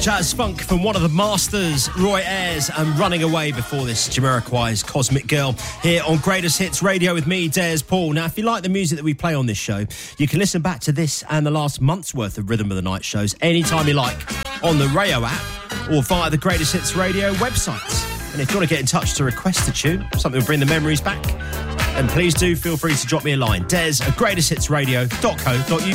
jazz funk from one of the masters, Roy Ayers, and Running Away before this, Jamiroquai's Cosmic Girl, here on Greatest Hits Radio with me, Des Paul. Now, if you like the music that we play on this show, you can listen back to this and the last month's worth of Rhythm of the Night shows anytime you like on the Rayo app or via the Greatest Hits Radio website. And if you want to get in touch to request a tune, something will bring the memories back, then please do feel free to drop me a line. Des at greatesthitsradio.co.uk.